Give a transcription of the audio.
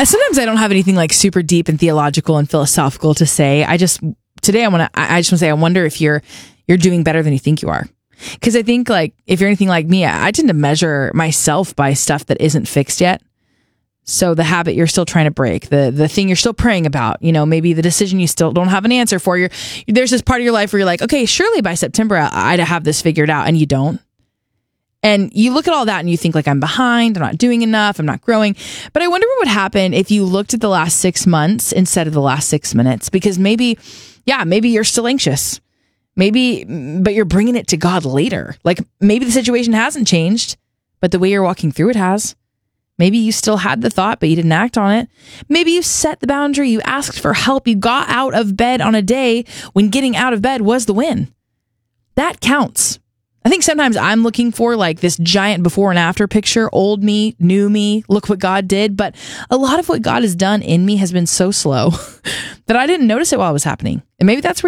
Sometimes I don't have anything like super deep and theological and philosophical to say. I just want to say, I wonder if you're doing better than you think you are. Because I think like if you're anything like me, I tend to measure myself by stuff that isn't fixed yet. So the habit you're still trying to break, the thing you're still praying about, maybe the decision you still don't have an answer for. There's this part of your life where you're like, okay, surely by September I'd have this figured out, and you don't. And you look at all that and you think like, I'm behind, I'm not doing enough, I'm not growing. But I wonder what would happen if you looked at the last 6 months instead of the last 6 minutes, because maybe you're still anxious. But you're bringing it to God later. Like maybe the situation hasn't changed, but the way you're walking through it has. Maybe you still had the thought, but you didn't act on it. Maybe you set the boundary, you asked for help, you got out of bed on a day when getting out of bed was the win. That counts. I think sometimes I'm looking for like this giant before and after picture, old me, new me, look what God did. But a lot of what God has done in me has been so slow that I didn't notice it while it was happening. And maybe that's where